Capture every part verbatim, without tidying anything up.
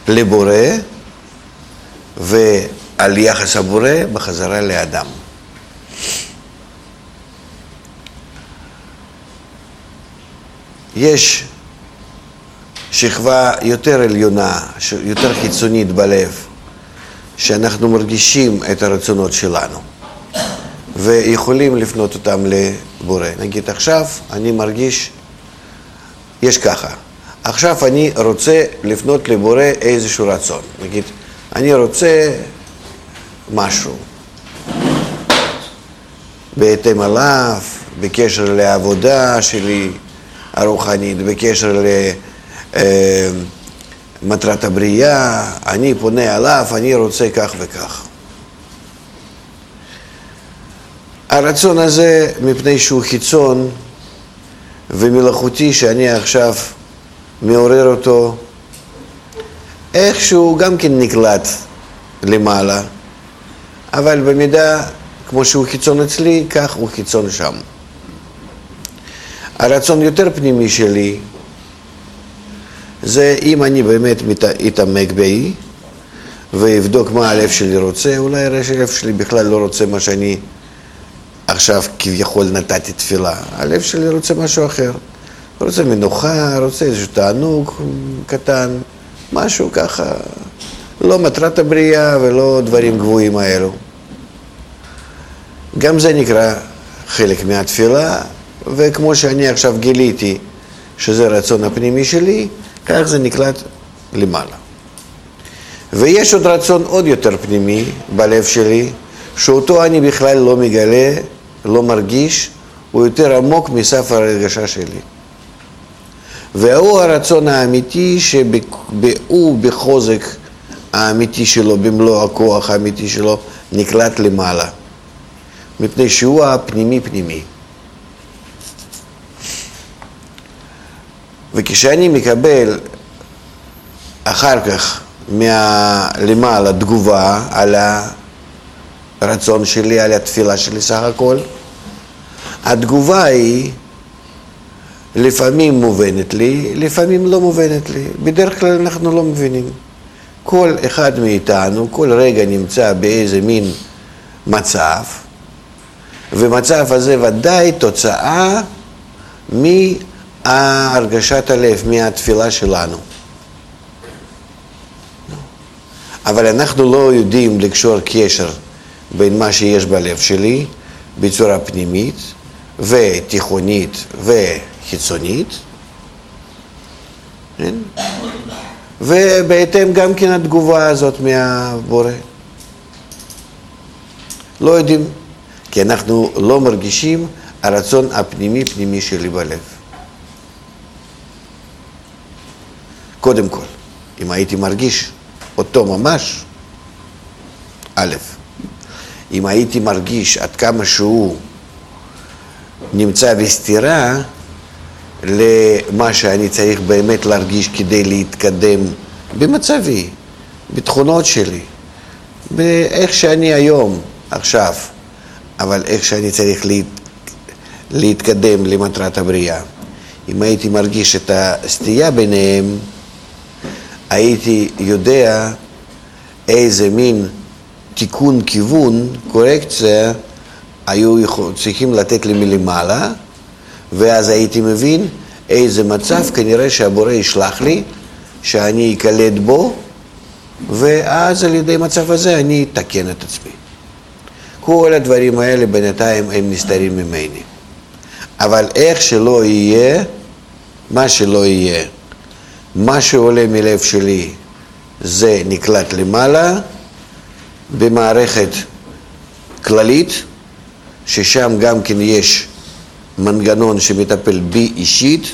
לבורא ועל יחס הבורא בחזרה לאדם. יש שכבה יותר עליונה, יותר חיצונית בלב, שאנחנו מרגישים את הרצונות שלנו ויכולים לפנות אותם לבורא. נגיד עכשיו אני מרגיש, יש ככה, עכשיו אני רוצה לפנות לבורא איזשהו רצון. נגיד, אני רוצה משהו בהתאם עליו, בקשר לעבודה שלי הרוחנית, בקשר למטרת הבריאה, אני פונה עליו, אני רוצה כך וכך. הרצון הזה, מפני שהוא חיצון ומלאכותי, שאני עכשיו מעורר אותו, איכשהו גם כן נקלט למעלה, אבל במידה כמו שהוא חיצון אצלי, כך הוא חיצון שם. הרצון יותר פנימי שלי, זה אם אני באמת אתעמק בי ואבדוק מה הלב שלי רוצה, אולי הלב שלי בכלל לא רוצה מה שאני עכשיו כביכול נתתי תפילה. הלב שלי רוצה משהו אחר. רוצה מנוחה, רוצה איזשהו תענוג קטן, משהו ככה, לא מטרת הבריאה ולא דברים גבוהים האלו. גם זה נקרא חלק מהתפילה, וכמו שאני עכשיו גיליתי שזה רצון הפנימי שלי, כך זה נקלט למעלה. ויש עוד רצון עוד יותר פנימי בלב שלי, שאותו אני בכלל לא מגלה, לא מרגיש, הוא יותר עמוק מסף הרגשה שלי. והוא הרצון האמיתי שהוא בחוזק האמיתי שלו, במלוא הכוח האמיתי שלו, נקלט למעלה. מפני שהוא הפנימי פנימי. וכשאני מקבל אחר כך למעלה תגובה על הרצון שלי, על התפילה שלי סך הכל, התגובה היא לפעמים מובנת לי, לפעמים לא מובנת לי. בדרך כלל אנחנו לא מבינים. כל אחד מאיתנו, כל רגע נמצא באיזה מין מצב, ומצב הזה ודאי תוצאה מהרגשת הלב, מהתפילה שלנו. אבל אנחנו לא יודעים לקשור קשר בין מה שיש בלב שלי בצורה פנימית ותיכונית וחיצונית, ובהתאם גם כן התגובה הזאת מהבורא. לא יודעים, כי אנחנו לא מרגישים הרצון הפנימי פנימי שלי בלב. קודם כל, אם הייתי מרגיש אותו ממש, א', אם הייתי מרגיש עד כמה שהוא נמצא בסתירה למה שאני צריך באמת להרגיש כדי להתקדם במצבי, בתכונות שלי, באיך שאני היום, עכשיו, אבל איך שאני צריך להת... להתקדם למטרת הבריאה. אם הייתי מרגיש את הסטייה ביניהם, הייתי יודע איזה מין תיקון כיוון, קורקציה, היו צריכים לתת לי מלמעלה, ואז הייתי מבין איזה מצב כנראה שהבורא ישלח לי, שאני אקלט בו, ואז על ידי מצב הזה אני אתקן את עצמי. כל הדברים האלה בינתיים הם נסתרים ממני. אבל איך שלא יהיה, מה שלא יהיה, מה שעולה מלב שלי זה נקלט למעלה, במערכת כללית, ששם גם כן יש מנגנון שמטפל בי אישית,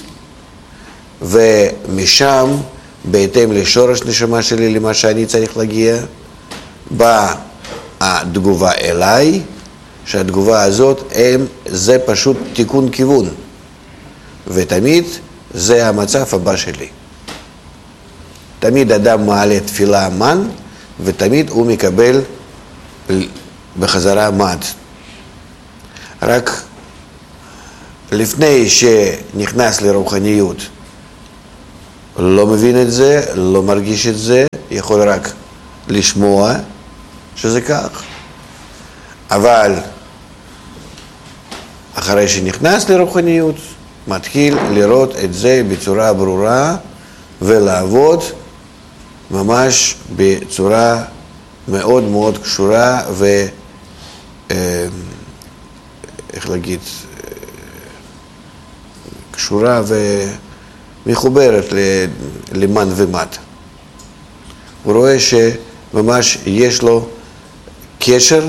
ומשם, בהתאם לשורש נשמה שלי, למה שאני צריך להגיע, באה התגובה אליי, שהתגובה הזאת הם, זה פשוט תיקון כיוון, ותמיד זה המצב הבא שלי. תמיד אדם מעלה תפילה מן, ותמיד הוא מקבל בחזרה מד. רק לפני שנכנס לרוחניות, לא מבין את זה, לא מרגיש את זה, יכול רק לשמוע שזה כך, אבל אחרי שנכנס לרוחניות, מתחיל לראות את זה בצורה ברורה ולעבוד ממש בצורה מאוד מאוד קשורה ו... איך להגיד? קשורה ומחוברת למען ומטה. הוא רואה שממש יש לו קשר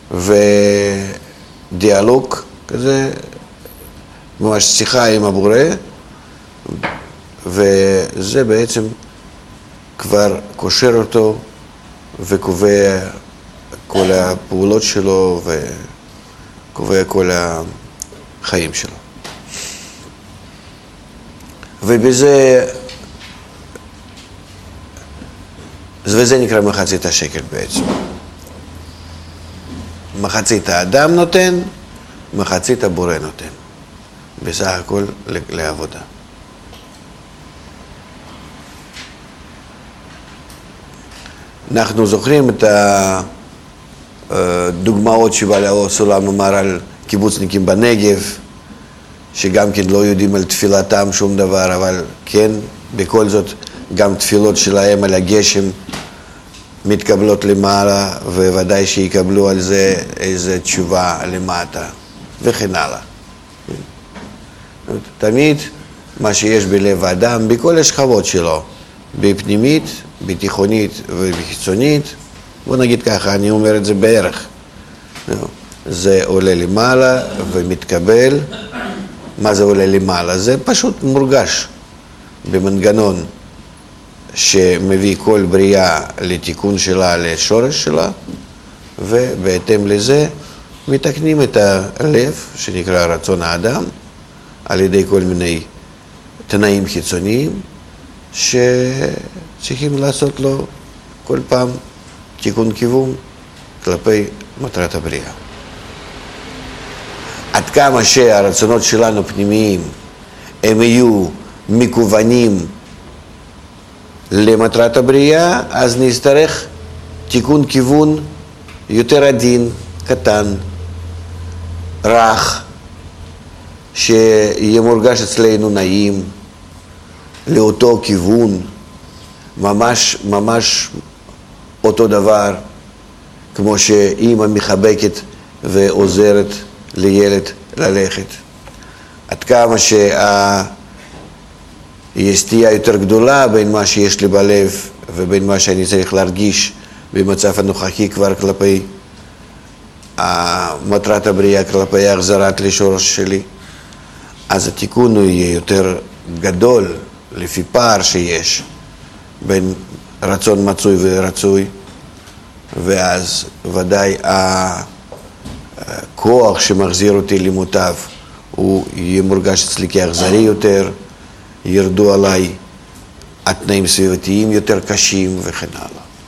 ודיאלוג כזה, ממש שיחה עם הבורא, וזה בעצם כבר קושר אותו וקובע כל הפעולות שלו וקובע כל החיים שלו. ובזה, וזה נקרא מחצית השקל בעצם. מחצית האדם נותן, מחצית הבורא נותן. בסך הכל לעבודה. אנחנו זוכרים את הדוגמאות שבעל הסולם אמר על קיבוצניקים בנגב, שגם כן לא יודעים על תפילתם שום דבר, אבל כן, בכל זאת, גם תפילות שלהם על הגשם מתקבלות למעלה, וודאי שיקבלו על זה איזו תשובה למטה, וכן הלאה. תמיד מה שיש בלב האדם, בכל השכבות שלו, בפנימית, בתיכונית ובחיצונית, בוא נגיד ככה, אני אומר את זה בערך, זה עולה למעלה ומתקבל. מה זה עולה למעלה? זה פשוט מורגש במנגנון שמביא כל בריאה לתיקון שלה, לשורש שלה, ובהתאם לזה מתקנים את הלב, שנקרא רצון האדם, על ידי כל מיני תנאים חיצוניים, שצריכים לעשות לו כל פעם תיקון כיוון כלפי מטרת הבריאה. עד כמה שהרצונות שלנו פנימיים הם יהיו מכוונים למטרת הבריאה, אז נצטרך תיקון כיוון יותר עדין, קטן, רך, שיהיה מורגש אצלנו נעים, לאותו כיוון, ממש ממש אותו דבר, כמו שאמא מחבקת ועוזרת לילד ללכת. עד כמה שיש סטייה יותר גדולה בין מה שיש לי בלב ובין מה שאני צריך להרגיש במצב הנוכחי כבר כלפי מטרת הבריאה, כלפי החזרת לשורש שלי, אז התיקון הוא יהיה יותר גדול לפי פער שיש בין רצון מצוי ורצוי, ואז ודאי הכוח שמחזיר אותי למוטב הוא יהיה מורגש אצלי כאכזרי יותר, ירדו עליי התנאים סביבתיים יותר קשים וכן הלאה.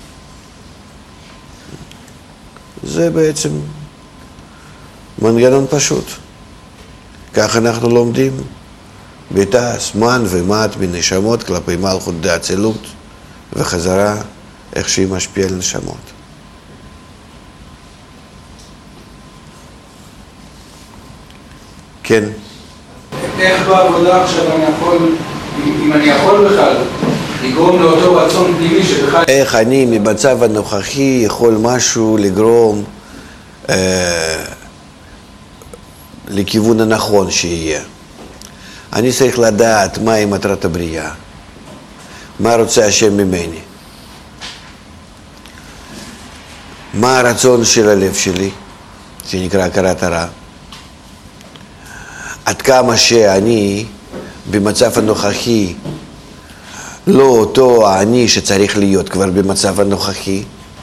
זה בעצם מנגנון פשוט. כך אנחנו לומדים בתא, זמן ומט בנשמות כלפי מלכות דאצילות, וחזרה איך שהיא משפיעה על נשמות. כן. איך בעבודה עכשיו אני יכול, אם אני יכול בכלל, לגרום לאותו רצון פנימי שבכלל... איך אני במצב הנוכחי יכול משהו לגרום אה, לכיוון הנכון שיהיה. אני צריך לדעת מהי מטרת הבריאה, מה רוצה השם ממני, מה הרצון של הלב שלי, שנקרא הכרת הרע, עד כמה שאני במצב הנוכחי לא אותו אני שצריך להיות כבר במצב הנוכחי,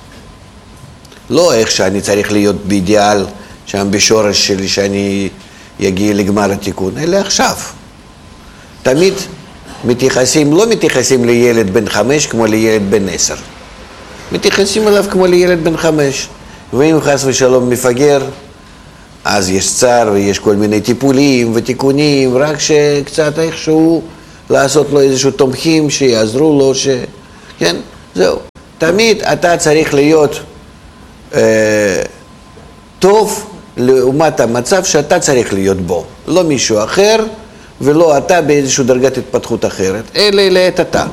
לא איך שאני צריך להיות באידיאל שם בשורש שלי שאני יגיע לגמר התיקון, אלא עכשיו. תמיד מתייחסים, לא מתייחסים לילד בן חמש כמו לילד בן עשר. מתייחסים אליו כמו לילד בן חמש. ואם חס ושלום מפגר, אז יש צער ויש כל מיני טיפולים ותיקונים, רק שקצת איכשהו לעשות לו איזשהו תומכים שיעזרו לו, ש... כן, זהו. תמיד אתה צריך להיות אה, טוב לעומת המצב שאתה צריך להיות בו. לא מישהו אחר ולא אתה באיזושהי דרגת התפתחות אחרת, אלא לעת אתה.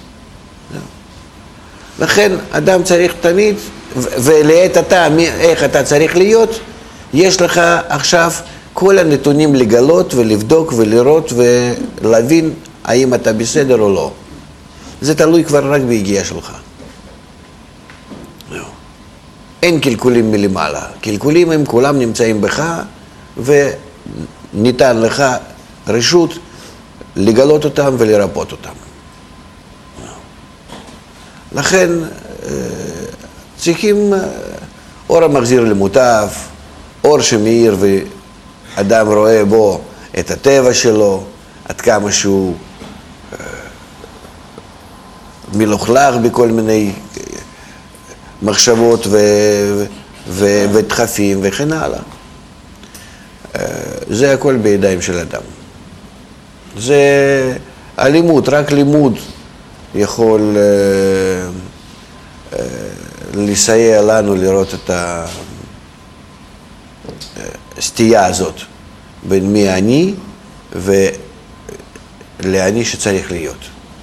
לכן אדם צריך תמיד, ולעת אתה, איך אתה צריך להיות, יש לך עכשיו כל הנתונים לגלות ולבדוק ולראות ולהבין האם אתה בסדר או לא. זה תלוי כבר רק בהגיעה שלך. אין קלקולים מלמעלה. קלקולים הם כולם נמצאים בך וניתן לך רשות לגלות אותם ולרפות אותם. לכן צריכים אור המחזיר למוטב, אור שמאיר ואדם רואה בו את הטבע שלו, עד כמה שהוא מלוכלך בכל מיני מחשבות ו... ו... ודחפים וכן הלאה. זה הכל בידיים של אדם. זה הלימוד, רק לימוד יכול uh, uh, לסייע לנו לראות את הסטייה הזאת בין מי אני ולאני שצריך להיות.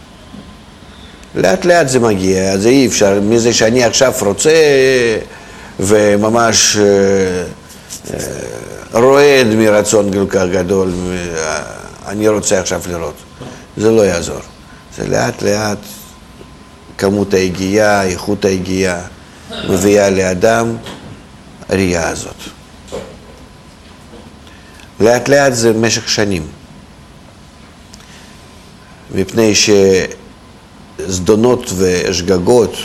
לאט לאט זה מגיע, זה אי אפשר, מזה שאני עכשיו רוצה וממש uh, uh, רועד מרצון כל כך גדול, אני רוצה עכשיו לראות. זה לא יעזור. זה לאט לאט כמות ההגיעה, איכות ההגיעה, מביאה לאדם הראייה הזאת. לאט לאט זה משך שנים. מפני שזדונות ושגגות,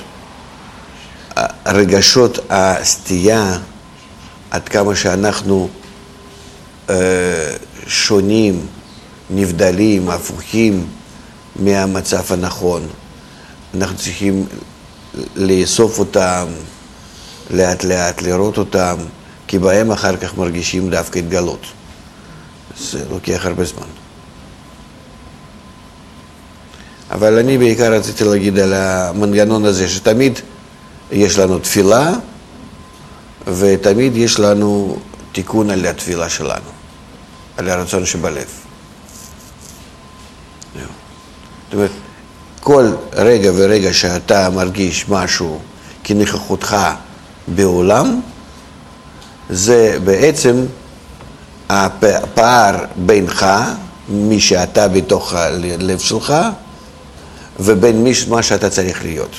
רגשות הסטייה, עד כמה שאנחנו אה, שונים, נבדלים, הפוכים, מהמצב הנכון. אנחנו צריכים לאסוף אותם לאט לאט, לראות אותם, כי בהם אחר כך מרגישים דווקא התגלות. זה לוקח הרבה זמן. אבל אני בעיקר רציתי להגיד על המנגנון הזה, שתמיד יש לנו תפילה, ותמיד יש לנו תיקון על התפילה שלנו, על הרצון שבלב. זאת אומרת, כל רגע ורגע שאתה מרגיש משהו כנוכחותך בעולם, זה בעצם הפער בינך, מי שאתה בתוך הלב שלך, ובין מה שאתה צריך להיות.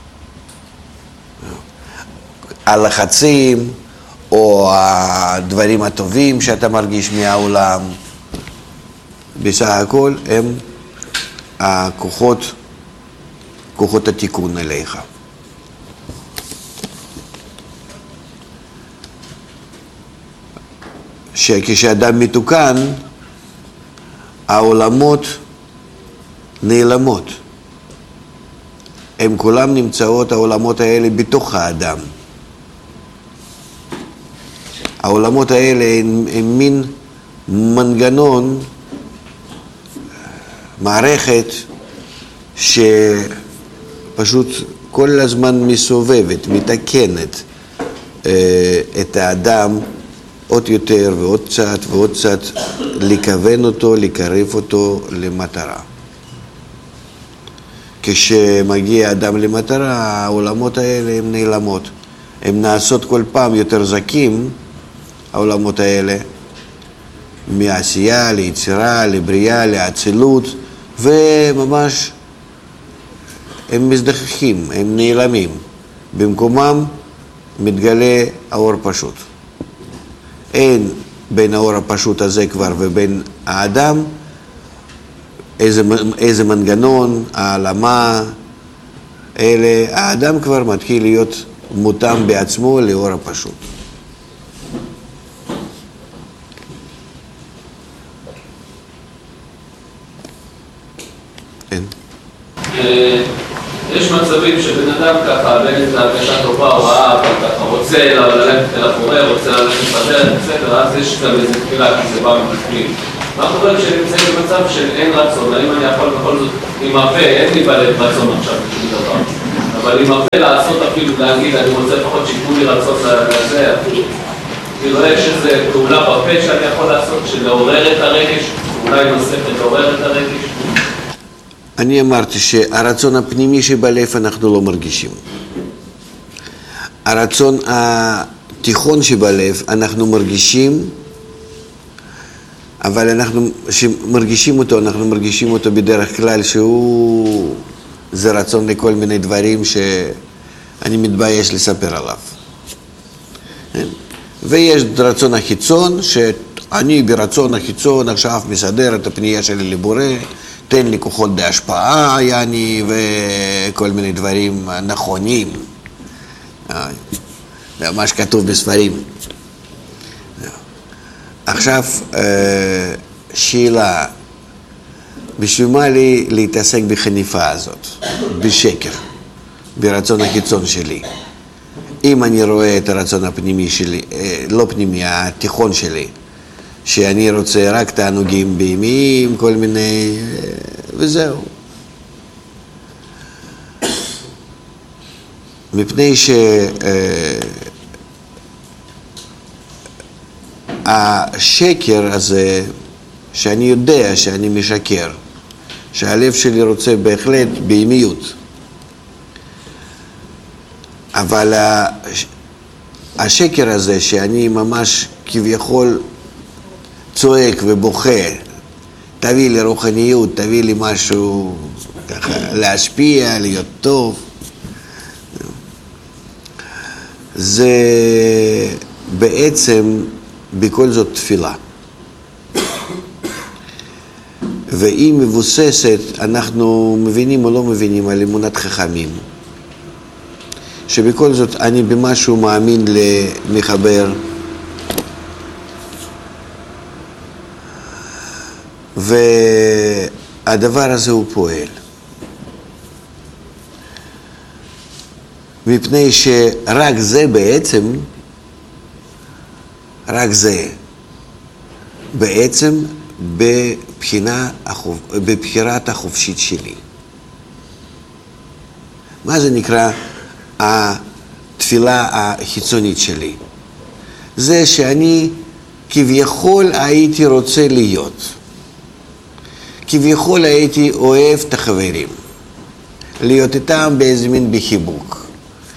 הלחצים, או הדברים הטובים שאתה מרגיש מהעולם, בסך הכל הם הכוחות, כוחות התיקון אליך. שכשאדם מתוקן, העולמות נעלמות. הם כולם נמצאות, העולמות האלה, בתוך האדם. העולמות האלה הם, הם מין מנגנון, מערכת שפשוט כל הזמן מסובבת, מתקנת אה, את האדם עוד יותר ועוד קצת ועוד קצת, לכוון אותו, לקרב אותו למטרה. כשמגיע האדם למטרה, העולמות האלה הן נעלמות. הן נעשות כל פעם יותר זקים, העולמות האלה, מעשייה ליצירה, לבריאה, לאצילות, וממש הם מזדחכים, הם נעלמים. במקומם מתגלה האור פשוט. אין בין האור הפשוט הזה כבר ובין האדם איזה, איזה מנגנון, העלמה, אלה, האדם כבר מתחיל להיות מותאם בעצמו לאור הפשוט. אין. יש מצבים שבן אדם ככה, בין את ההרגשה טובה או רעה, אבל ככה רוצה ללכת אל הבורא, רוצה ללכת בדרך, בסדר, אז יש גם איזה תפילה, כי זה בא מבפנים. מה קורה כשנמצאים במצב של אין רצון, האם אני יכול בכל זאת עם הפה, אין לי בלב רצון עכשיו בשביל דבר, אבל אם הפה לעשות אפילו, להגיד, אני רוצה לפחות שיקום לי רצות לזה, אפילו. כאילו, יש איזו פעולה בפה שאני יכול לעשות, שלעורר את הרגש, אולי נוספת לעורר את הרגש. אני אמרתי שהרצון הפנימי שבלב אנחנו לא מרגישים. הרצון התיכון שבלב אנחנו מרגישים, אבל אנחנו, שמרגישים אותו, אנחנו מרגישים אותו בדרך כלל שהוא, זה רצון לכל מיני דברים שאני מתבייש לספר עליו. ויש רצון החיצון, שאני ברצון החיצון עכשיו מסדר את הפנייה שלי לבורא, תן לי כוחות בהשפעה, יעני, וכל מיני דברים נכונים. זה מה שכתוב בספרים. עכשיו, שאלה, בשביל מה לי להתעסק בחניפה הזאת, בשקר, ברצון החיצון שלי? אם אני רואה את הרצון הפנימי שלי, לא פנימי, התיכון שלי, שאני רוצה רק תענוגים בהמיים, כל מיני, וזהו. מפני שהשקר הזה, שאני יודע שאני משקר, שהלב שלי רוצה בהחלט בהמיות, אבל השקר הזה שאני ממש כביכול צועק ובוכה, תביא לי רוחניות, תביא לי משהו ככה, להשפיע, להיות טוב, זה בעצם בכל זאת תפילה. והיא מבוססת, אנחנו מבינים או לא מבינים, על אמונת חכמים. שבכל זאת אני במשהו מאמין למחבר, והדבר הזה הוא פועל. מפני שרק זה בעצם, רק זה, בעצם בבחינה, בבחירת החופשית שלי. מה זה נקרא התפילה החיצונית שלי? זה שאני כביכול הייתי רוצה להיות. כביכול הייתי אוהב את החברים. להיות איתם באיזה מין בחיבוק.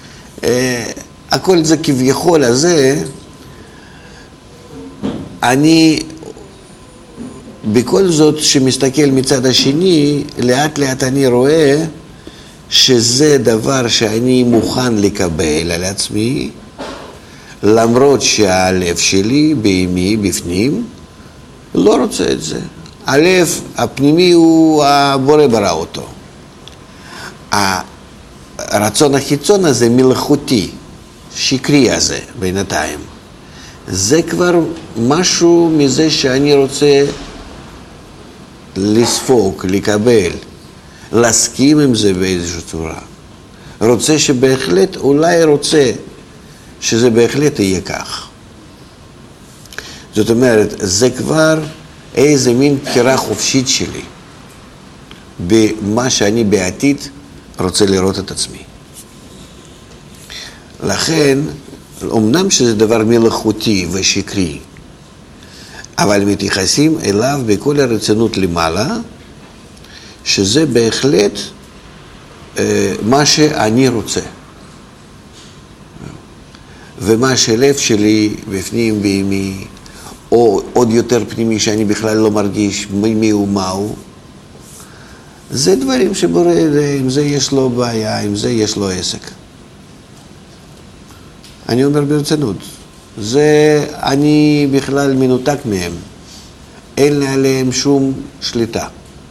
הכל זה כביכול הזה, אני בכל זאת שמסתכל מצד השני, לאט לאט אני רואה שזה דבר שאני מוכן לקבל על עצמי, למרות שהלב שלי, בהמי, בפנים, לא רוצה את זה. הלב הפנימי הוא הבורא ברא אותו. הרצון החיצון הזה מלאכותי, שקרי הזה בינתיים, זה כבר משהו מזה שאני רוצה לספוק, לקבל, להסכים עם זה באיזושהי צורה. רוצה שבהחלט, אולי רוצה שזה בהחלט יהיה כך. זאת אומרת, זה כבר איזה מין בחירה חופשית שלי במה שאני בעתיד רוצה לראות את עצמי. לכן, אמנם שזה דבר מלאכותי ושקרי, אבל מתייחסים אליו בכל הרצינות למעלה, שזה בהחלט אה, מה שאני רוצה. ומה שלב שלי בפנים בהמי, או עוד יותר פנימי שאני בכלל לא מרגיש מי הוא מהו, זה דברים שבורא, עם זה יש לו בעיה, עם זה יש לו עסק. אני אומר ברצינות, זה אני בכלל מנותק מהם, אין עליהם שום שליטה.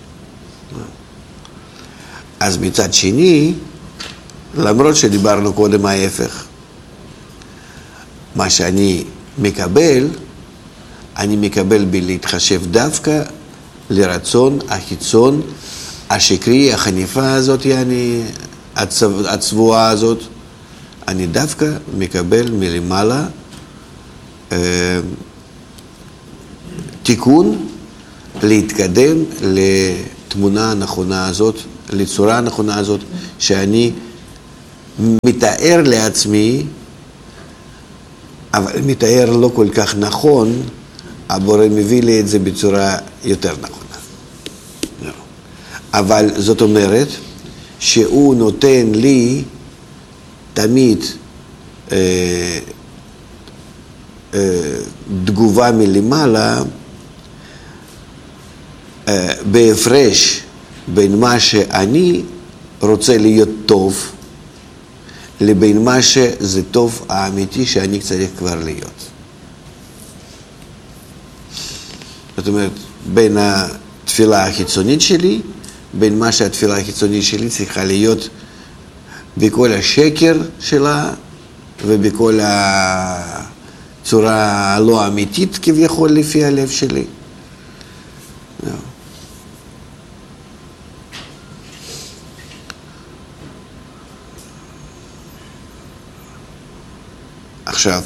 אז מצד שני, למרות שדיברנו קודם ההפך, מה שאני מקבל, אני מקבל בלהתחשב דווקא לרצון החיצון, השקרי, החניפה הזאת, יעני, הצבוע, הצבועה הזאת, אני דווקא מקבל מלמעלה אה, תיקון להתקדם לתמונה הנכונה הזאת, לצורה הנכונה הזאת, שאני מתאר לעצמי, אבל מתאר לא כל כך נכון, הבורא מביא לי את זה בצורה יותר נכונה. אבל זאת אומרת שהוא נותן לי תמיד אה, אה, תגובה מלמעלה אה, בהפרש בין מה שאני רוצה להיות טוב לבין מה שזה טוב האמיתי שאני צריך כבר להיות. זאת אומרת, בין התפילה החיצונית שלי, בין מה שהתפילה החיצונית שלי צריכה להיות בכל השקר שלה ובכל הצורה הלא אמיתית כביכול לפי הלב שלי. עכשיו,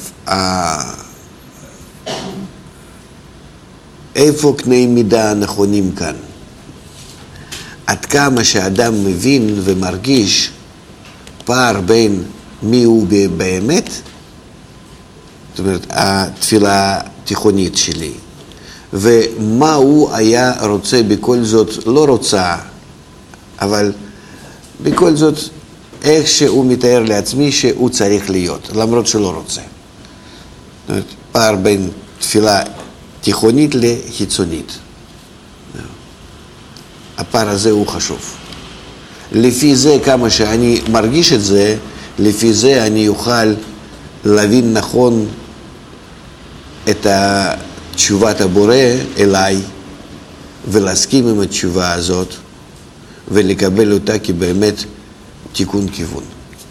איפה קני מידה נכונים כאן? עד כמה שאדם מבין ומרגיש פער בין מי הוא באמת, זאת אומרת, התפילה התיכונית שלי, ומה הוא היה רוצה בכל זאת, לא רוצה, אבל בכל זאת, איך שהוא מתאר לעצמי שהוא צריך להיות, למרות שלא רוצה. זאת אומרת, פער בין תפילה תיכונית לחיצונית. הפער הזה הוא חשוב. לפי זה, כמה שאני מרגיש את זה, לפי זה אני אוכל להבין נכון את תשובת הבורא אליי, ולהסכים עם התשובה הזאת, ולקבל אותה כבאמת תיקון כיוון.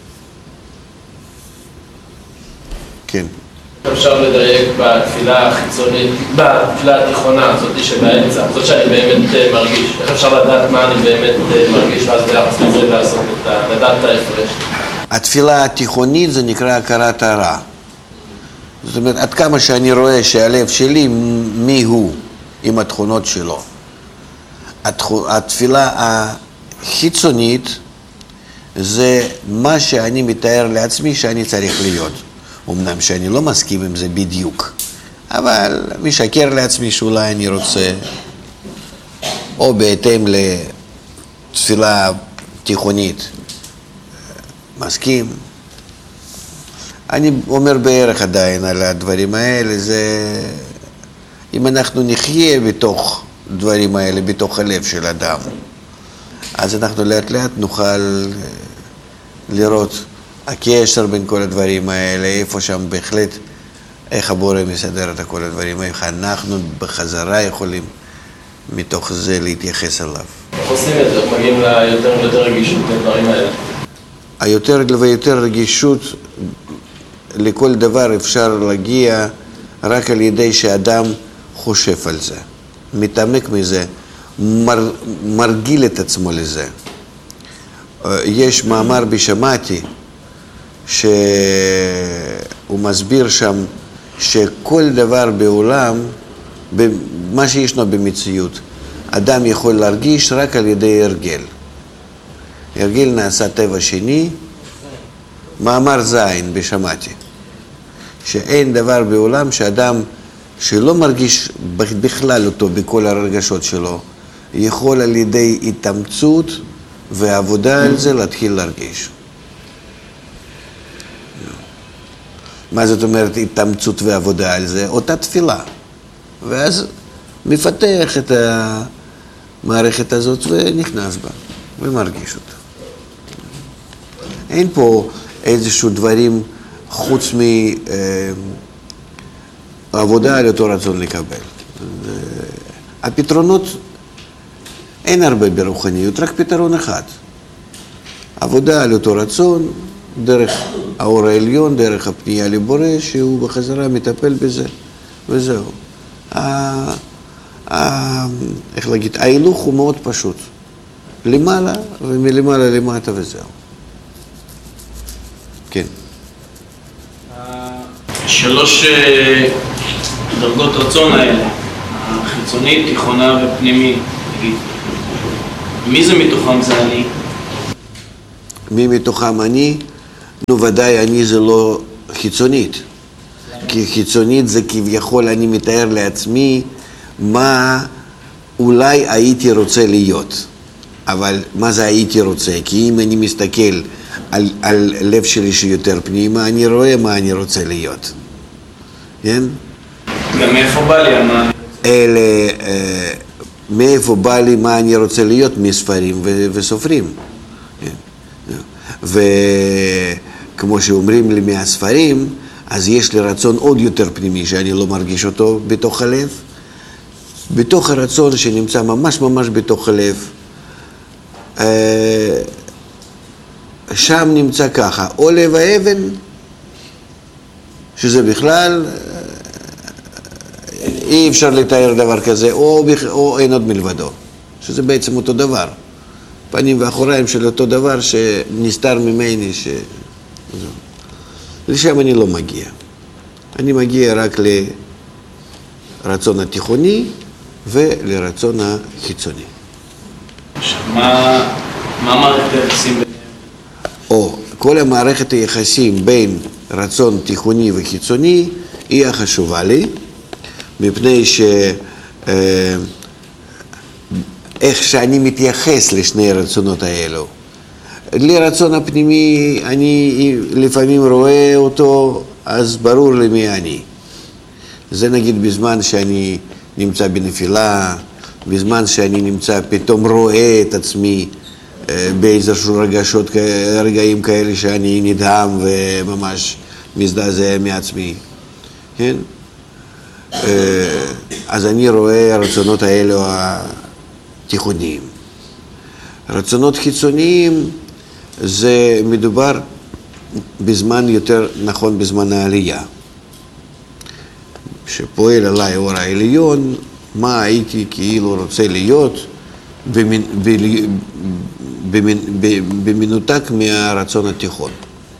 כן. אפשר לדייק בתפילה החיצונית, בתפילה התיכונה, זאת שבאמצע, זאת שאני באמת מרגיש. איך אפשר לדעת מה אני באמת מרגיש, ואז ביחס לזה לעשות את ה... לדעת את ההפרש? התפילה התיכונית זה נקרא הכרת הרע. זאת אומרת, עד כמה שאני רואה שהלב שלי, מי הוא, עם התכונות שלו. התפילה החיצונית זה מה שאני מתאר לעצמי שאני צריך להיות. אמנם שאני לא מסכים עם זה בדיוק, אבל משקר לעצמי שאולי אני רוצה, או בהתאם לתפילה תיכונית, מסכים. אני אומר בערך עדיין על הדברים האלה, זה אם אנחנו נחיה בתוך דברים האלה, בתוך הלב של אדם, אז אנחנו לאט לאט נוכל לראות הקשר בין כל הדברים האלה, איפה שם בהחלט, איך הבורא מסדר את כל הדברים, איך אנחנו בחזרה יכולים מתוך זה להתייחס אליו. איך עושים את זה? מגיעים ליותר ויותר רגישות לדברים האלה? היותר ויותר רגישות לכל דבר אפשר להגיע רק על ידי שאדם חושב על זה, מתעמק מזה, מר, מרגיל את עצמו לזה. יש מאמר בשמעתי, שהוא מסביר שם שכל דבר בעולם, מה שישנו במציאות, אדם יכול להרגיש רק על ידי הרגל. הרגל נעשה טבע שני, מאמר זין בשמעתי, שאין דבר בעולם שאדם שלא מרגיש בכלל אותו בכל הרגשות שלו, יכול על ידי התאמצות ועבודה על זה להתחיל להרגיש. מה זאת אומרת התאמצות ועבודה על זה? אותה תפילה. ואז מפתח את המערכת הזאת ונכנס בה ומרגיש אותה. אין פה איזשהו דברים חוץ מעבודה על אותו רצון לקבל. הפתרונות, אין הרבה ברוחניות, רק פתרון אחד. עבודה על אותו רצון, דרך האור העליון, דרך הפנייה לבורא, שהוא בחזרה מטפל בזה, וזהו. ה... ה... איך להגיד, ההילוך הוא מאוד פשוט. למעלה ומלמעלה למטה וזהו. כן. שלוש דרגות רצון האלה, החיצונית, תיכונה ופנימית, נגיד. מי זה מתוכם זה אני? מי מתוכם אני? נו, ודאי אני זה לא חיצונית. כי חיצונית זה כביכול אני מתאר לעצמי מה אולי הייתי רוצה להיות. אבל מה זה הייתי רוצה? כי אם אני מסתכל על, על לב שלי שיותר פנימה, אני רואה מה אני רוצה להיות. כן? גם מאיפה בא לי מה? אלה, אה, מאיפה בא לי מה אני רוצה להיות? מספרים ו- וסופרים. כן? וכמו שאומרים לי מהספרים, אז יש לי רצון עוד יותר פנימי שאני לא מרגיש אותו בתוך הלב. בתוך הרצון שנמצא ממש ממש בתוך הלב, שם נמצא ככה, או לב האבן, שזה בכלל אי אפשר לתאר דבר כזה, או, או אין עוד מלבדו, שזה בעצם אותו דבר. פנים ואחוריים של אותו דבר שנסתר ממני, ש... לשם אני לא מגיע. אני מגיע רק לרצון התיכוני ולרצון החיצוני. עכשיו, מה, מה מערכת היחסים ביניהם? או, כל המערכת היחסים בין רצון תיכוני וחיצוני היא החשובה לי, מפני ש... אה, איך שאני מתייחס לשני הרצונות האלו. לרצון הפנימי אני לפעמים רואה אותו, אז ברור לי מי אני. זה נגיד בזמן שאני נמצא בנפילה, בזמן שאני נמצא פתאום רואה את עצמי באיזשהו רגשות, רגעים כאלה שאני נדהם וממש מזדעזע מעצמי. כן? אז אני רואה הרצונות האלו התיכוניים. רצונות חיצוניים זה מדובר בזמן יותר נכון בזמן העלייה. שפועל עליי אור העליון, מה הייתי כאילו רוצה להיות במנ... במנ... במנותק מהרצון התיכון.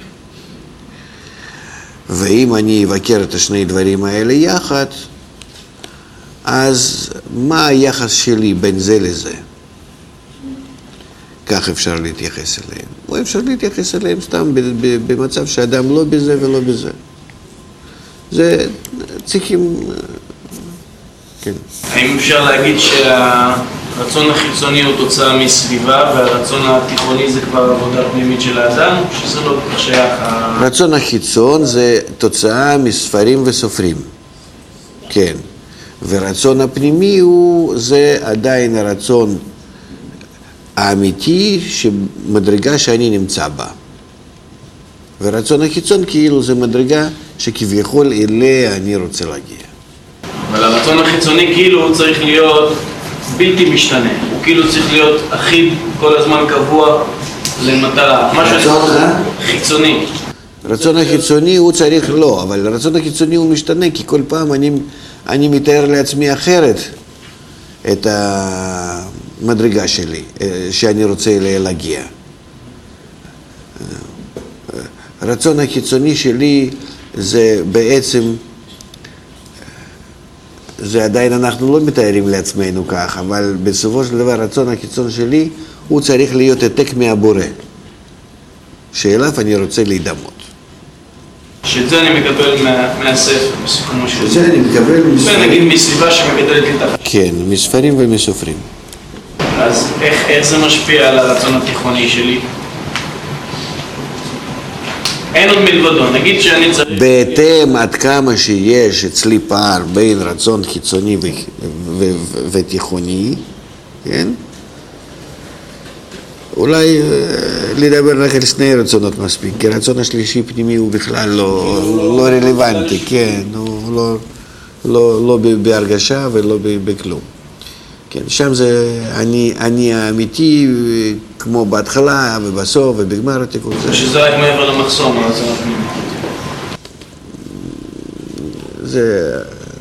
ואם אני אבקר את השני דברים האלה יחד, אז מה היחס שלי בין זה לזה? כך אפשר להתייחס אליהם. או אפשר להתייחס אליהם סתם במצב שאדם לא בזה ולא בזה. זה צריכים... כן. האם אפשר להגיד שהרצון החיצוני הוא תוצאה מסביבה והרצון התיכוני זה כבר עבודה פנימית של האדם? או שזה לא כל כך שייך? רצון החיצון זה תוצאה מספרים וסופרים. כן. ורצון הפנימי הוא, זה עדיין הרצון האמיתי שמדרגה שאני נמצא בה. ורצון החיצון כאילו זה מדרגה שכביכול אליה אני רוצה להגיע. אבל הרצון החיצוני כאילו הוא צריך להיות בלתי משתנה. הוא כאילו צריך להיות אחיד כל הזמן קבוע למטרה. רצון חיצוני. רצון החיצוני הוא צריך לא, אבל הרצון החיצוני הוא משתנה כי כל פעם אני, אני מתאר לעצמי אחרת את המדרגה שלי, שאני רוצה להגיע. הרצון החיצוני שלי זה בעצם, זה עדיין אנחנו לא מתארים לעצמנו כך, אבל בסופו של דבר הרצון החיצון שלי הוא צריך להיות העתק מהבורא, שאליו אני רוצה להידמות. שאת זה אני מקבל מה, מהספר, בסיכומו של זה אני מקבל מספרים. נגיד מסביבה שמגדלת לי את החיים. כן, מספרים ומסופרים. אז איך, איך זה משפיע על הרצון התיכוני שלי? אין עוד מלבדו, נגיד שאני צריך... בהתאם עד כמה שיש אצלי פער בין רצון חיצוני ו- ו- ו- ותיכוני, כן? אולי לדבר רק על שני רצונות מספיק, כי הרצון השלישי פנימי הוא בכלל לא, לא רלוונטי, כן, הוא לא, לא, לא בהרגשה ולא בכלום. כן, שם זה אני, אני האמיתי, כמו בהתחלה ובסוף ובגמר התיקון. שזה רק מעבר למחסום, הרצון הפנימי. זה...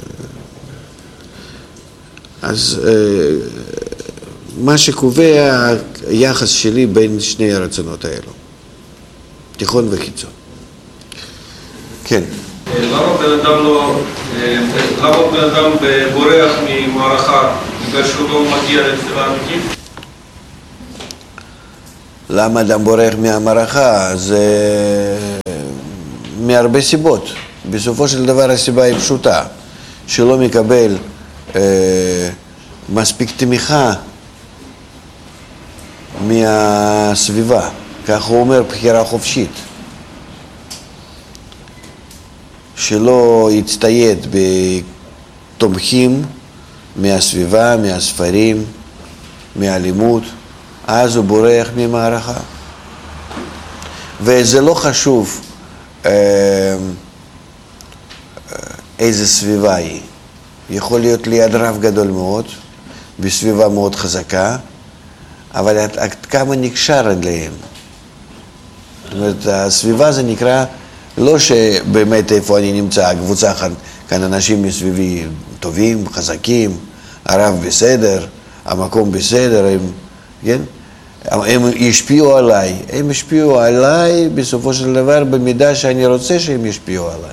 אז מה שקובע היחס שלי בין שני הרצונות האלו, תיכון וחיצון. כן. למה בן אדם לא, למה בן אדם בורח ממערכה בגלל שהוא לא מגיע לתפילה אמיתית? למה אדם בורח מהמערכה? זה מהרבה סיבות. בסופו של דבר הסיבה היא פשוטה, שלא מקבל אה, מספיק תמיכה מהסביבה. כך הוא אומר, בחירה חופשית. שלא יצטייד בתומכים מהסביבה, מהספרים, מהלימוד, אז הוא בורח ממערכה. וזה לא חשוב אה, איזה סביבה היא. יכול להיות ליד רב גדול מאוד, בסביבה מאוד חזקה, אבל עד, עד כמה נקשר אליהם. זאת אומרת, הסביבה זה נקרא, לא שבאמת איפה אני נמצא, הקבוצה כאן, כאן אנשים מסביבי טובים, חזקים, הרב בסדר, המקום בסדר, הם, כן? הם ישפיעו עליי, הם ישפיעו עליי בסופו של דבר במידה שאני רוצה שהם ישפיעו עליי.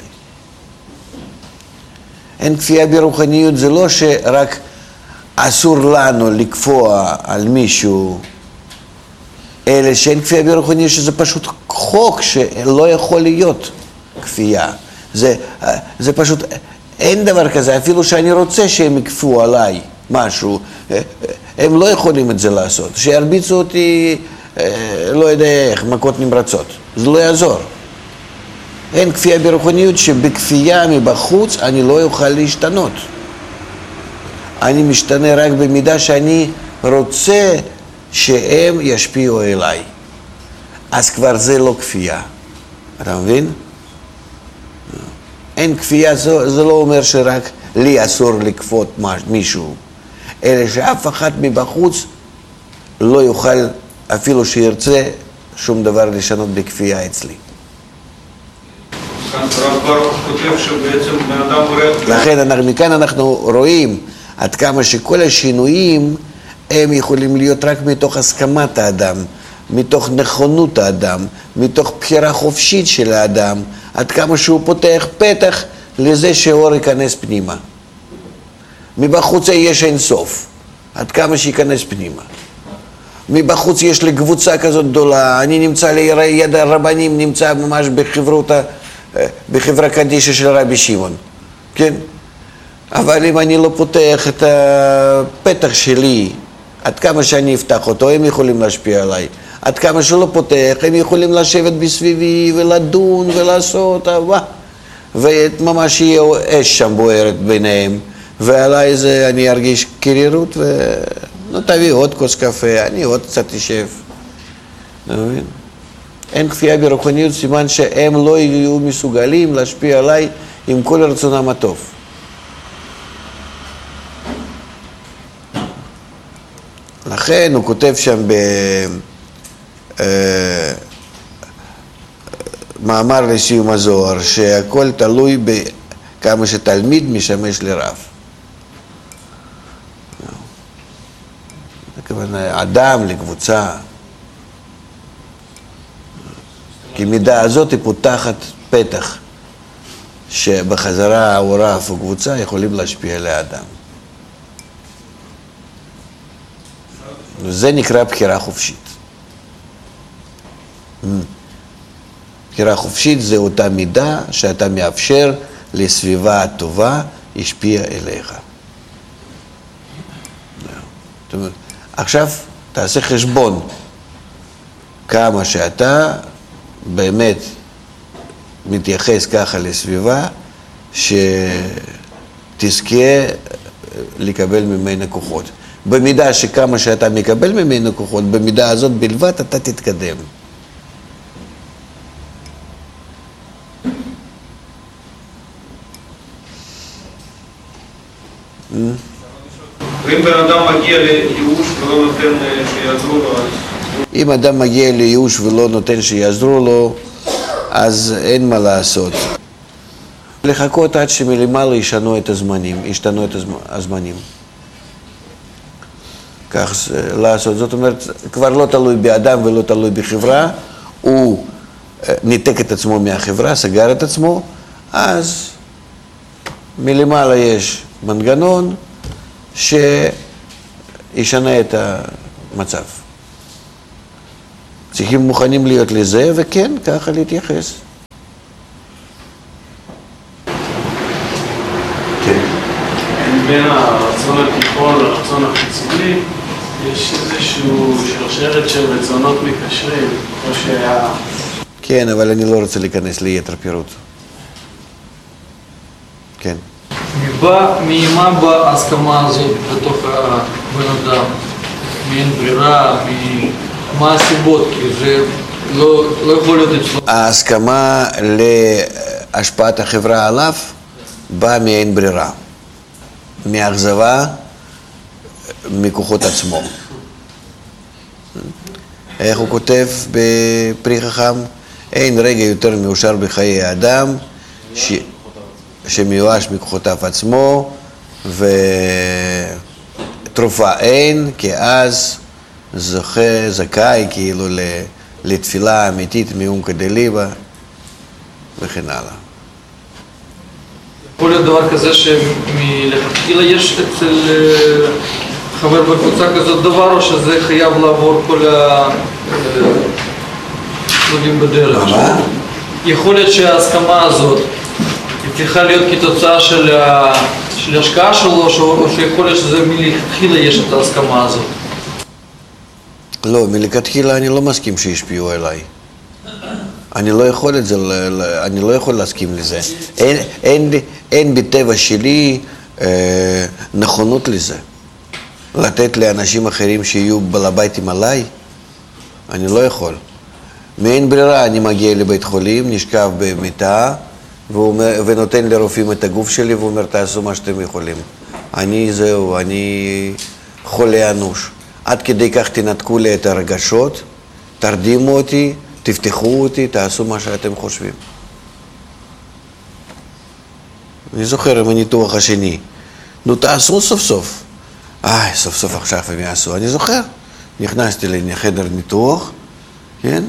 אין כפייה ברוחניות, זה לא שרק אסור לנו לקפוע על מישהו, אלא שאין כפייה ברוחניות, שזה פשוט חוק שלא יכול להיות כפייה. זה, זה פשוט, אין דבר כזה, אפילו שאני רוצה שהם יקפאו עליי משהו, הם לא יכולים את זה לעשות. שירביצו אותי, לא יודע איך, מכות נמרצות. זה לא יעזור. אין כפייה ברוחניות שבכפייה מבחוץ אני לא אוכל להשתנות. אני משתנה רק במידה שאני רוצה שהם ישפיעו אליי. אז כבר זה לא כפייה. אתה מבין? אין כפייה, זה, זה לא אומר שרק לי אסור לכפות מישהו, אלא שאף אחד מבחוץ לא יוכל, אפילו שירצה, שום דבר לשנות בכפייה אצלי. הרב ברוך כותב שבעצם בן אדם בורח. לכן אנחנו, מכאן אנחנו רואים עד כמה שכל השינויים הם יכולים להיות רק מתוך הסכמת האדם, מתוך נכונות האדם, מתוך בחירה חופשית של האדם, עד כמה שהוא פותח פתח לזה שאור ייכנס פנימה. מבחוץ יש אין סוף, עד כמה שיכנס פנימה. מבחוץ יש לי קבוצה כזאת גדולה, אני נמצא ליד הרבנים, נמצא ממש בחברותה, בחברה קדישה של רבי שמעון, כן? אבל אם אני לא פותח את הפתח שלי, עד כמה שאני אפתח אותו, הם יכולים להשפיע עליי. עד כמה שלא פותח, הם יכולים לשבת בסביבי ולדון ולעשות, וואה. וממש יהיה אש שם בוערת ביניהם, ועליי זה אני ארגיש קרירות, ונו תביא עוד כוס קפה, אני עוד קצת תשב. מבין? אין כפייה ברוחניות, סימן שהם לא יהיו מסוגלים להשפיע עליי עם כל רצונם הטוב. לכן הוא כותב שם במאמר לסיום הזוהר, שהכל תלוי בכמה שתלמיד משמש לרב. הכוונה, אדם לקבוצה. כי מידה הזאת היא פותחת פתח, שבחזרה או רב או קבוצה יכולים להשפיע על האדם. זה נקרא בחירה חופשית. בחירה חופשית זה אותה מידה שאתה מאפשר לסביבה הטובה השפיע אליך. זאת אומרת, עכשיו תעשה חשבון כמה שאתה באמת מתייחס ככה לסביבה שתזכה לקבל ממנה כוחות. במידה שכמה שאתה מקבל ממנו כוחות, במידה הזאת בלבד אתה תתקדם. ואם בן אדם מגיע לייאוש ולא נותן שיעזרו לו, אם אדם מגיע לייאוש ולא נותן שיעזרו לו, אז אין מה לעשות. לחכות עד שמלמעלה ישנו את הזמנים, ישתנו את הזמנים. כך לעשות, זאת אומרת, כבר לא תלוי באדם ולא תלוי בחברה, הוא ניתק את עצמו מהחברה, סגר את עצמו, אז מלמעלה יש מנגנון שישנה את המצב. צריכים מוכנים להיות לזה, וכן, ככה להתייחס. כן. בין הרצון התיכון לרצון החיצוני, יש איזשהו שרשרת של רצונות מקשרים, או שהיה... כן, אבל אני לא רוצה להיכנס ליתר פירוט. כן. ממה באה ההסכמה הזאת בתוך הבן אדם? מאין ברירה, מה הסיבות? כי זה לא, לא יכול להיות אצלו. ההסכמה להשפעת החברה עליו באה מאין ברירה. מאכזבה מכוחות עצמו. איך הוא כותב בפרי חכם? אין רגע יותר מאושר בחיי האדם ש... שמיואש מכוחותיו עצמו, ותרופה אין, כי אז זוכה, זכאי כאילו לתפילה אמיתית מעומקא דליבא וכן הלאה. יכול להיות דבר כזה שמלכתחילה יש אצל חבר בקבוצה כזאת דבר, או שזה חייב לעבור כל הצדדים בדרך? מה? יכול להיות שההסכמה הזאת צריכה להיות כתוצאה של השקעה שלו, או שיכול להיות שזה מלכתחילה יש את ההסכמה הזאת? לא, מלכתחילה אני לא מסכים שישפיעו עליי. אני לא יכול את זה, אני לא יכול להסכים לזה. אין, אין, אין בטבע שלי אה, נכונות לזה. לתת לאנשים אחרים שיהיו בלביתים עליי, אני לא יכול. מאין ברירה אני מגיע לבית חולים, נשכב במיטה, ונותן לרופאים את הגוף שלי ואומר, תעשו מה שאתם יכולים. אני זהו, אני חולה אנוש. עד כדי כך תנתקו לי את הרגשות, תרדימו אותי, תפתחו אותי, תעשו מה שאתם חושבים. אני זוכר עם הניתוח השני. נו, תעשו סוף סוף. איי, סוף סוף עכשיו הם יעשו. אני זוכר. נכנסתי לחדר ניתוח, כן?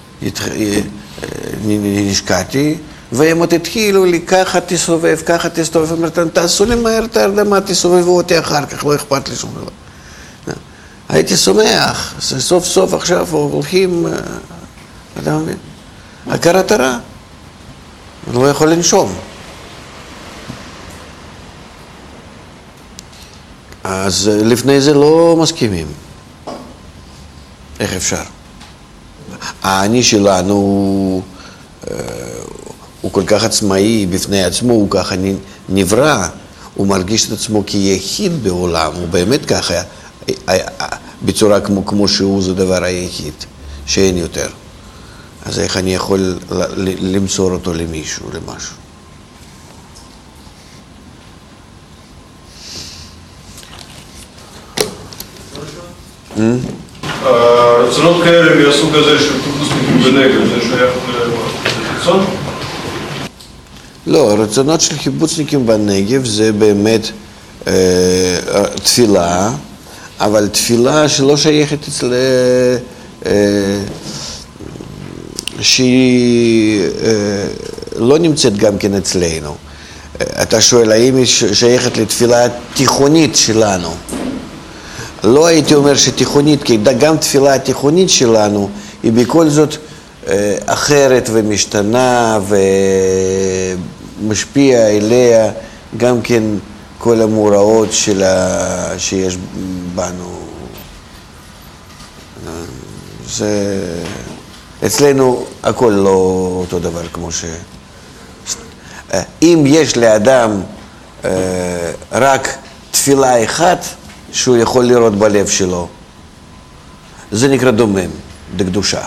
נשקעתי, והם עוד התחילו לי, ככה תסובב, ככה תסובב. אמרתם, תעשו לי מהר את ההרדמה, תסובבו אותי אחר כך, לא אכפת לי שום דבר. הייתי שמח, סוף סוף עכשיו הולכים, אתה מבין? הכרת הרע. אני לא יכול לנשום. אז לפני זה לא מסכימים. איך אפשר? האני שלנו הוא כל כך עצמאי בפני עצמו, הוא ככה נברא, הוא מרגיש את עצמו כיחיד בעולם, הוא באמת ככה, בצורה כמו, כמו שהוא, זה דבר היחיד, שאין יותר. אז איך אני יכול למסור אותו למישהו, למשהו? רצונות כאלה מהסוג הזה של קיבוצניקים בנגב, זה שייך לרצון? לא, הרצונות של קיבוצניקים בנגב זה באמת אה, תפילה, אבל תפילה שלא שייכת אצל... אה, שהיא אה, לא נמצאת גם כן אצלנו. אתה שואל, האם היא שייכת לתפילה תיכונית שלנו? לא הייתי אומר שתיכונית, כי גם תפילה התיכונית שלנו היא בכל זאת אה, אחרת ומשתנה ומשפיע אליה גם כן כל המאורעות שלה, שיש בנו. זה... אצלנו הכל לא אותו דבר כמו ש... אם יש לאדם אה, רק תפילה אחת שהוא יכול לראות בלב שלו, זה נקרא דומם, דקדושה.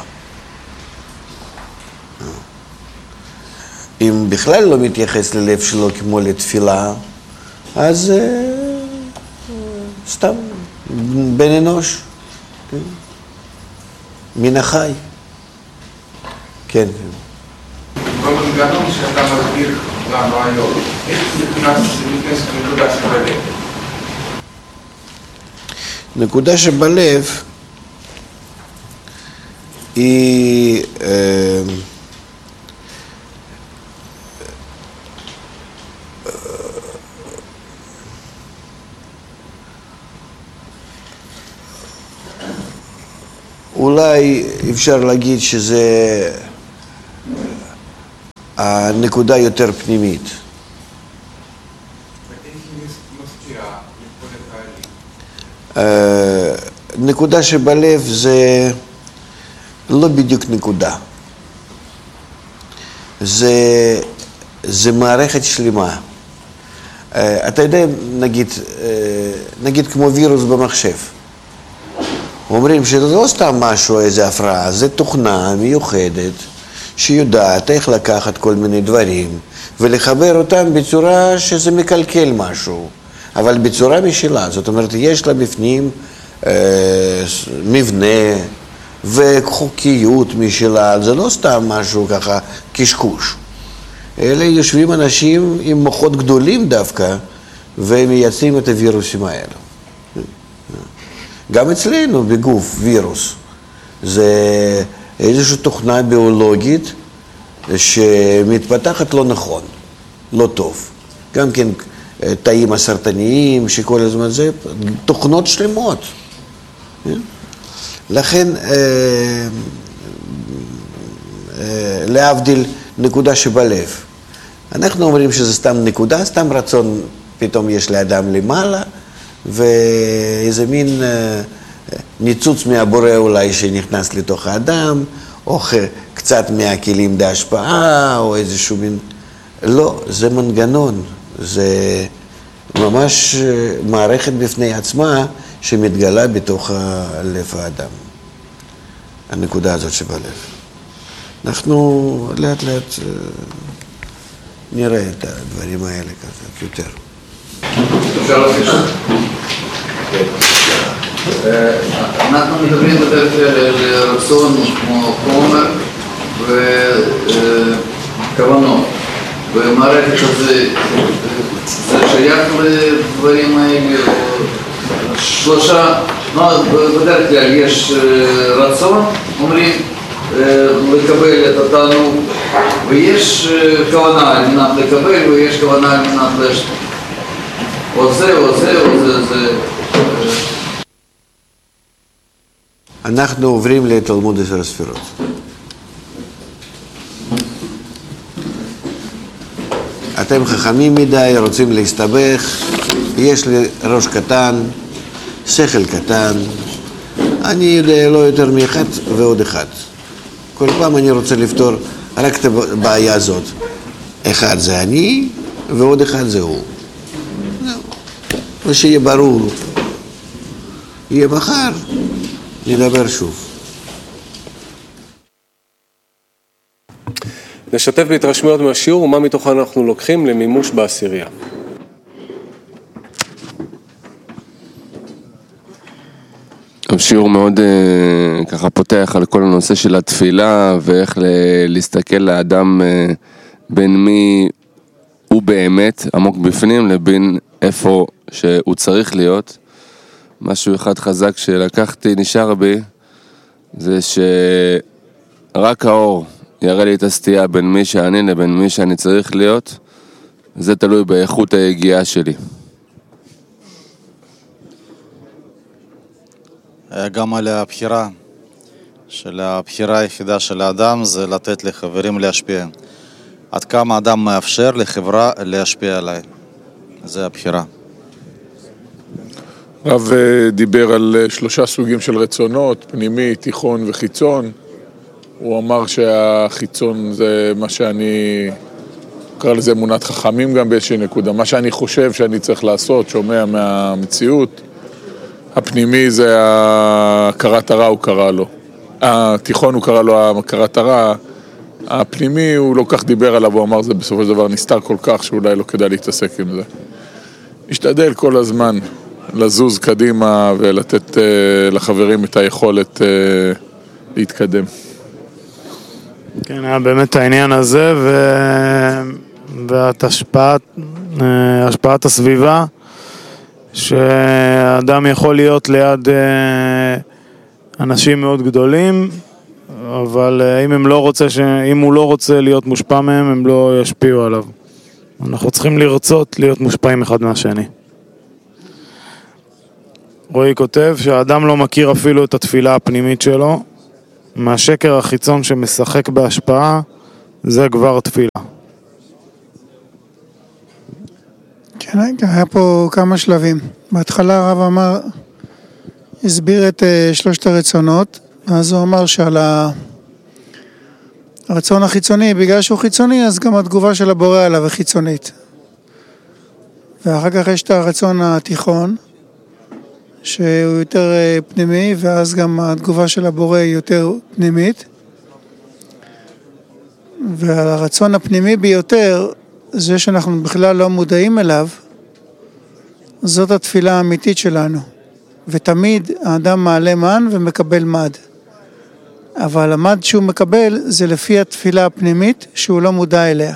אם בכלל לא מתייחס ללב שלו כמו לתפילה, אז אה, סתם בן אנוש, כן? מן החי. כן. במנגנון שאתה מסביר לנו היום, איך נכנס לנקודה שבלב? נקודה שבלב היא אה, אולי אפשר להגיד שזה הנקודה יותר פנימית. נקודה שבלב זה לא בדיוק נקודה. זה, זה מערכת שלמה. אתה יודע, נגיד, נגיד כמו וירוס במחשב. אומרים שזה לא סתם משהו, איזה הפרעה, זה תוכנה מיוחדת שיודעת איך לקחת כל מיני דברים ולחבר אותם בצורה שזה מקלקל משהו, אבל בצורה משלה. זאת אומרת, יש לה בפנים אה, מבנה וחוקיות משלה, זה לא סתם משהו ככה קשקוש. אלה יושבים אנשים עם מוחות גדולים דווקא ומייצרים את הווירוסים האלו. גם אצלנו בגוף וירוס זה איזושהי תוכנה ביולוגית שמתפתחת לא נכון, לא טוב. גם כן תאים הסרטניים שכל הזמן זה תוכנות שלמות. לכן להבדיל נקודה שבלב. אנחנו אומרים שזה סתם נקודה, סתם רצון פתאום יש לאדם למעלה, ואיזה מין ניצוץ מהבורא אולי שנכנס לתוך האדם, או קצת מהכלים בהשפעה, או איזשהו מין... לא, זה מנגנון, זה ממש מערכת בפני עצמה שמתגלה בתוך לב האדם. הנקודה הזאת שבלב. אנחנו לאט לאט נראה את הדברים האלה קצת יותר. אפשר להגיד שם? אנחנו מדברים בדרך כלל על רצון כמו חומר וכוונות. ומערכת הזה, זה שייך לדברים האלה, שלושה, בדרך כלל יש רצון, אומרים, לקבל את התענוג, ויש כוונה על מנת לקבל, ויש כוונה על מנת להשתתף. או זה, או זה, או זה, זה... אנחנו עוברים לתלמוד עשר הספירות. אתם חכמים מדי, רוצים להסתבך, יש לי ראש קטן, שכל קטן, אני יודע לא יותר מאחד ועוד אחד. כל פעם אני רוצה לפתור רק את הבעיה הזאת. אחד זה אני ועוד אחד זה הוא. ושיהיה ברור, יהיה מחר, נדבר שוב. נשתף בהתרשמויות מהשיעור ומה מתוכן אנחנו לוקחים למימוש בעשירייה. השיעור מאוד uh, ככה פותח על כל הנושא של התפילה ואיך ל- להסתכל לאדם uh, בין מי הוא באמת עמוק בפנים לבין איפה שהוא צריך להיות. משהו אחד חזק שלקחתי נשאר בי זה שרק האור יראה לי את הסטייה בין מי שאני לבין מי שאני צריך להיות. זה תלוי באיכות היגיעה שלי. גם על הבחירה, של הבחירה היחידה של האדם זה לתת לחברים להשפיע. עד כמה האדם מאפשר לחברה להשפיע עליי. זה הבחירה. רב דיבר על שלושה סוגים של רצונות, פנימי, תיכון וחיצון. הוא אמר שהחיצון זה מה שאני, קרא לזה אמונת חכמים גם באיזושהי נקודה. מה שאני חושב שאני צריך לעשות, שומע מהמציאות. הפנימי זה הכרת הרע, הוא קרא לו. התיכון הוא קרא לו הכרת הרע. הפנימי הוא לא כך דיבר עליו, הוא אמר זה בסופו של דבר נסתר כל כך שאולי לא כדאי להתעסק עם זה. משתדל כל הזמן לזוז קדימה ולתת uh, לחברים את היכולת uh, להתקדם. כן, היה באמת העניין הזה ו... ואת השפעת, השפעת הסביבה, שאדם יכול להיות ליד אנשים מאוד גדולים, אבל אם, הם לא רוצה ש... אם הוא לא רוצה להיות מושפע מהם, הם לא ישפיעו עליו. אנחנו צריכים לרצות להיות מושפעים אחד מהשני. רועי כותב שהאדם לא מכיר אפילו את התפילה הפנימית שלו, מהשקר החיצון שמשחק בהשפעה, זה כבר תפילה. כן, היה פה כמה שלבים. בהתחלה הרב אמר, הסביר את uh, שלושת הרצונות, אז הוא אמר שעל הרצון החיצוני, בגלל שהוא חיצוני, אז גם התגובה של הבורא עליו היא חיצונית. ואחר כך יש את הרצון התיכון, שהוא יותר uh, פנימי, ואז גם התגובה של הבורא היא יותר פנימית. והרצון הפנימי ביותר, זה שאנחנו בכלל לא מודעים אליו, זאת התפילה האמיתית שלנו. ותמיד האדם מעלה מן ומקבל מד. אבל המד שהוא מקבל זה לפי התפילה הפנימית שהוא לא מודע אליה.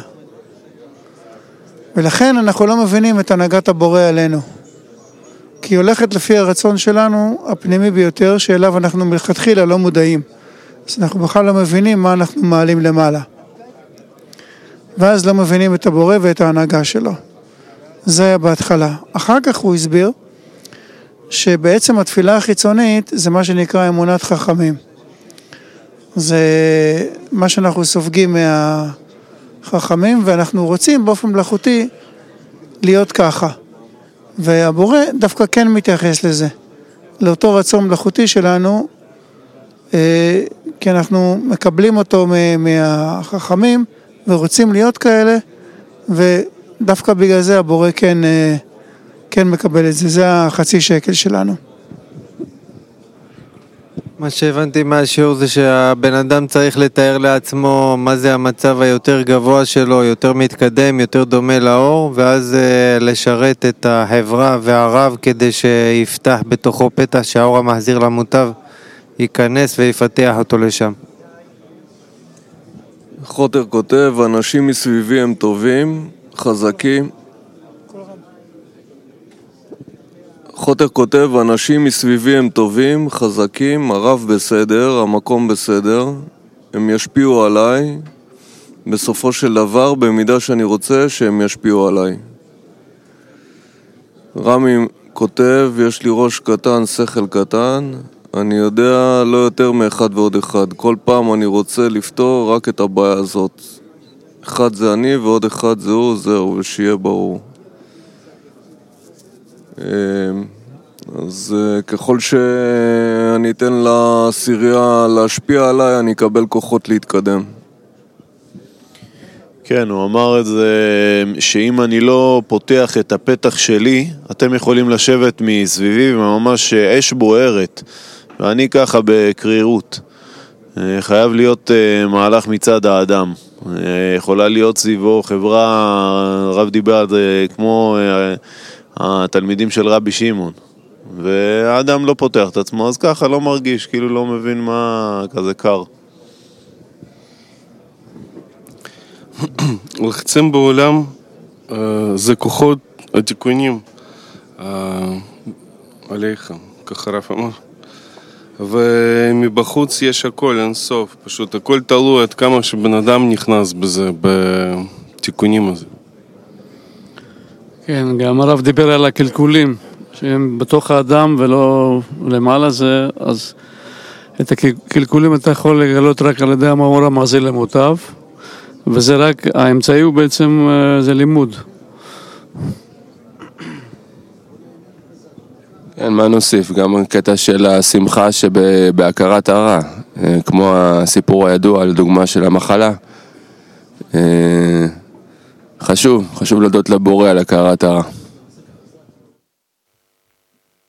ולכן אנחנו לא מבינים את הנהגת הבורא עלינו. כי היא הולכת לפי הרצון שלנו הפנימי ביותר, שאליו אנחנו מלכתחילה לא מודעים. אז אנחנו בכלל לא מבינים מה אנחנו מעלים למעלה. ואז לא מבינים את הבורא ואת ההנהגה שלו. זה היה בהתחלה. אחר כך הוא הסביר שבעצם התפילה החיצונית זה מה שנקרא אמונת חכמים. זה מה שאנחנו סופגים מהחכמים, ואנחנו רוצים באופן מלאכותי להיות ככה. והבורא דווקא כן מתייחס לזה, לאותו רצון מלאכותי שלנו, כי אנחנו מקבלים אותו מהחכמים ורוצים להיות כאלה, ודווקא בגלל זה הבורא כן, כן מקבל את זה. זה החצי שקל שלנו. מה שהבנתי מהשיעור זה שהבן אדם צריך לתאר לעצמו מה זה המצב היותר גבוה שלו, יותר מתקדם, יותר דומה לאור, ואז לשרת את החברה והרב כדי שיפתח בתוכו פתח שהאור המחזיר למוטב ייכנס ויפתח אותו לשם. חוטר כותב, אנשים מסביבי הם טובים, חזקים. חוטר כותב, אנשים מסביבי הם טובים, חזקים, הרב בסדר, המקום בסדר, הם ישפיעו עליי, בסופו של דבר, במידה שאני רוצה שהם ישפיעו עליי. רמי כותב, יש לי ראש קטן, שכל קטן, אני יודע לא יותר מאחד ועוד אחד. כל פעם אני רוצה לפתור רק את הבעיה הזאת. אחד זה אני ועוד אחד זה הוא, זהו, ושיהיה ברור. אז ככל שאני אתן לסירייה להשפיע עליי, אני אקבל כוחות להתקדם. כן, הוא אמר את זה, שאם אני לא פותח את הפתח שלי, אתם יכולים לשבת מסביבי וממש אש בוערת, ואני ככה בקרירות. חייב להיות מהלך מצד האדם. יכולה להיות סביבו חברה, הרב דיבר על זה, כמו התלמידים של רבי שמעון. והאדם לא פותח את עצמו, אז ככה לא מרגיש, כאילו לא מבין מה כזה קר. לחצים בעולם זה כוחות התיקונים עליך, ככה רב אמר. ומבחוץ יש הכל, אין סוף, פשוט הכל תלוי עד כמה שבן אדם נכנס בזה, בתיקונים הזה. כן, גם הרב דיבר על הקלקולים, שהם בתוך האדם ולא למעלה זה, אז את הקלקולים אתה יכול לגלות רק על ידי המאור המחזיר למוטב, וזה רק, האמצעי הוא בעצם, זה לימוד. כן, מה נוסיף? גם קטע של השמחה שבהכרת הרע, כמו הסיפור הידוע על דוגמה של המחלה. חשוב, חשוב להודות לבורא על הכרת הרע.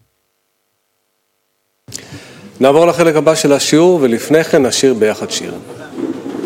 נעבור לחלק הבא של השיעור, ולפני כן נשיר ביחד שיר.